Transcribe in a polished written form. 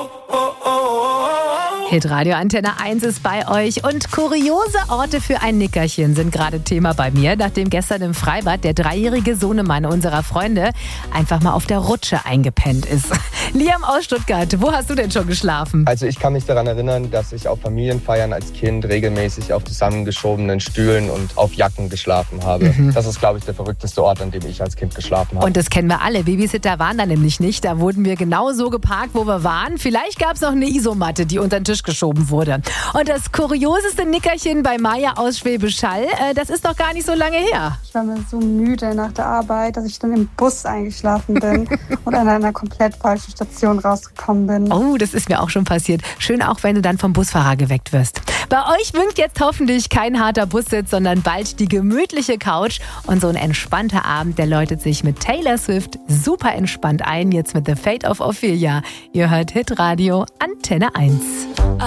Hitradio Antenne 1 ist bei euch und kuriose Orte für ein Nickerchen sind gerade Thema bei mir, nachdem gestern im Freibad der 3-jährige Sohnemann unserer Freunde einfach mal auf der Rutsche eingepennt ist. Liam aus Stuttgart, wo hast du denn schon geschlafen? Also ich kann mich daran erinnern, dass ich auf Familienfeiern als Kind regelmäßig auf zusammengeschobenen Stühlen und auf Jacken geschlafen habe. Das ist, glaube ich, der verrückteste Ort, an dem ich als Kind geschlafen habe. Und das kennen wir alle. Babysitter waren da nämlich nicht. Da wurden wir genau so geparkt, wo wir waren. Vielleicht gab es noch eine Isomatte, die unter den Tisch geschoben wurde. Und das kurioseste Nickerchen bei Maya aus Schwäbisch Hall, das ist doch gar nicht so lange her. Ich war mir so müde nach der Arbeit, dass ich dann im Bus eingeschlafen bin und an einer komplett falschen Station rausgekommen bin. Oh, das ist mir auch schon passiert. Schön auch, wenn du dann vom Busfahrer geweckt wirst. Bei euch winkt jetzt hoffentlich kein harter Bussitz, sondern bald die gemütliche Couch. Und so ein entspannter Abend, der läutet sich mit Taylor Swift super entspannt ein. Jetzt mit The Fate of Ophelia. Ihr hört Hitradio Antenne 1.